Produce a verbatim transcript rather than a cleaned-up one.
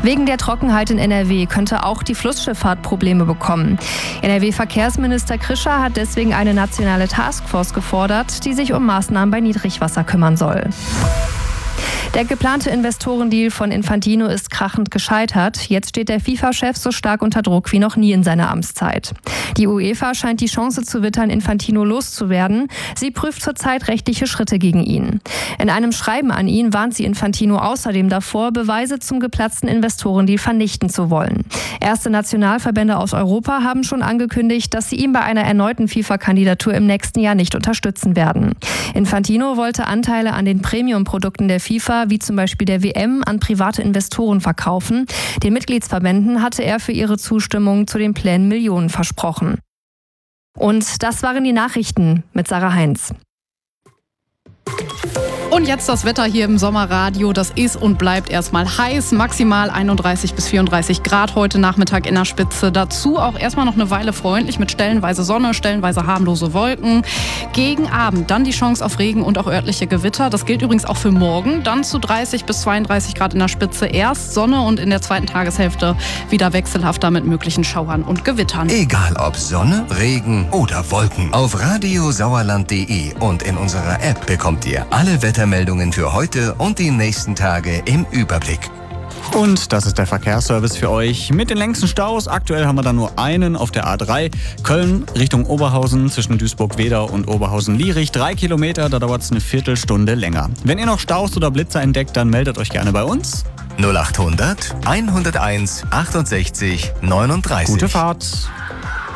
Wegen der Trockenheit in N R W könnte auch die Flussschifffahrt Probleme bekommen. N R W-Verkehrsminister Krischer hat deswegen eine nationale Taskforce gefordert, die sich um Maßnahmen bei Niedrigwasser kümmern soll. Der geplante Investorendeal von Infantino ist krachend gescheitert. Jetzt steht der FIFA-Chef so stark unter Druck wie noch nie in seiner Amtszeit. Die UEFA scheint die Chance zu wittern, Infantino loszuwerden. Sie prüft zurzeit rechtliche Schritte gegen ihn. In einem Schreiben an ihn warnt sie Infantino außerdem davor, Beweise zum geplatzten Investorendeal vernichten zu wollen. Erste Nationalverbände aus Europa haben schon angekündigt, dass sie ihn bei einer erneuten FIFA-Kandidatur im nächsten Jahr nicht unterstützen werden. Infantino wollte Anteile an den Premium-Produkten der FIFA, wie zum Beispiel der W M, an private Investoren verkaufen. Den Mitgliedsverbänden hatte er für ihre Zustimmung zu den Plänen Millionen versprochen. Und das waren die Nachrichten mit Sarah Heinz. Und jetzt das Wetter hier im Sommerradio. Das ist und bleibt erstmal heiß. Maximal einunddreißig bis vierunddreißig Grad heute Nachmittag in der Spitze. Dazu auch erstmal noch eine Weile freundlich mit stellenweise Sonne, stellenweise harmlose Wolken. Gegen Abend dann die Chance auf Regen und auch örtliche Gewitter. Das gilt übrigens auch für morgen. Dann zu dreißig bis zweiunddreißig Grad in der Spitze. Erst Sonne und in der zweiten Tageshälfte wieder wechselhafter mit möglichen Schauern und Gewittern. Egal ob Sonne, Regen oder Wolken. Auf radiosauerland punkt de und in unserer App bekommt ihr alle Wetter Meldungen für heute und die nächsten Tage im Überblick. Und das ist der Verkehrsservice für euch mit den längsten Staus. Aktuell haben wir da nur einen auf der A drei. Köln Richtung Oberhausen zwischen Duisburg-Wedau und Oberhausen-Lierich. Drei Kilometer, da dauert es eine Viertelstunde länger. Wenn ihr noch Staus oder Blitzer entdeckt, dann meldet euch gerne bei uns. null achthundert, hunderteins, achtundsechzig, neununddreißig. Gute Fahrt.